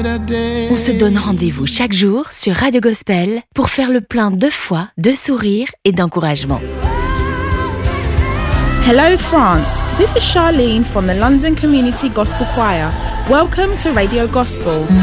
On se donne rendez-vous chaque jour sur Radio Gospel pour faire le plein de foi, de sourire et d'encouragement. Hello France, this is Charlene from the London Community Gospel Choir. Welcome to Radio Gospel.